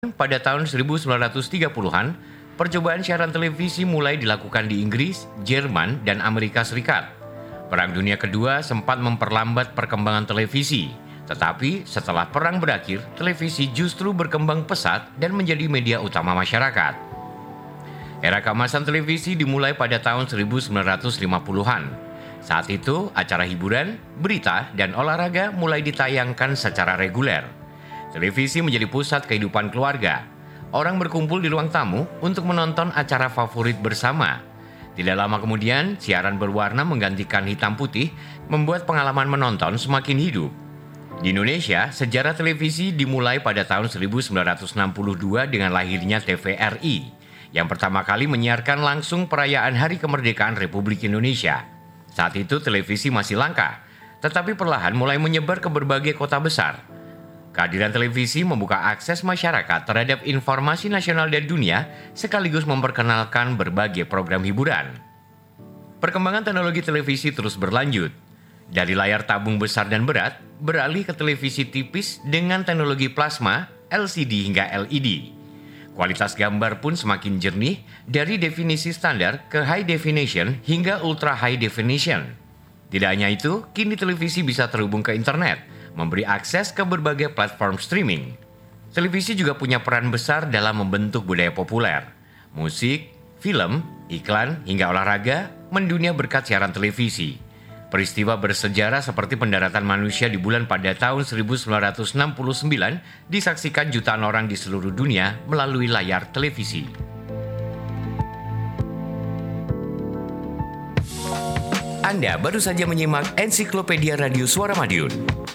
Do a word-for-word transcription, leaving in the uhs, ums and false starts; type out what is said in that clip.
Pada tahun seribu sembilan ratus tiga puluhan, percobaan siaran televisi mulai dilakukan di Inggris, Jerman, dan Amerika Serikat. Perang Dunia Kedua sempat memperlambat perkembangan televisi, tetapi setelah perang berakhir, televisi justru berkembang pesat dan menjadi media utama masyarakat. Era keemasan televisi dimulai pada tahun seribu sembilan ratus lima puluhan. Saat itu, acara hiburan, berita, dan olahraga mulai ditayangkan secara reguler. Televisi menjadi pusat kehidupan keluarga. Orang berkumpul di ruang tamu untuk menonton acara favorit bersama. Tidak lama kemudian, siaran berwarna menggantikan hitam putih, membuat pengalaman menonton semakin hidup. Di Indonesia, sejarah televisi dimulai pada tahun seribu sembilan ratus enam puluh dua dengan lahirnya T V R I, yang pertama kali menyiarkan langsung perayaan Hari Kemerdekaan Republik Indonesia. Saat itu televisi masih langka, tetapi perlahan mulai menyebar ke berbagai kota besar. Kehadiran televisi membuka akses masyarakat terhadap informasi nasional dan dunia, sekaligus memperkenalkan berbagai program hiburan. Perkembangan teknologi televisi terus berlanjut. Dari layar tabung besar dan berat, beralih ke televisi tipis dengan teknologi plasma, L C D hingga L E D. Kualitas gambar pun semakin jernih dari definisi standar ke high definition hingga ultra high definition. Tidak hanya itu, kini televisi bisa terhubung ke internet, memberi akses ke berbagai platform streaming. Televisi juga punya peran besar dalam membentuk budaya populer. Musik, film, iklan, hingga olahraga mendunia berkat siaran televisi. Peristiwa bersejarah seperti pendaratan manusia di bulan pada tahun seribu sembilan ratus enam puluh sembilan disaksikan jutaan orang di seluruh dunia melalui layar televisi. Anda baru saja menyimak Ensiklopedia Radio Suara Madiun.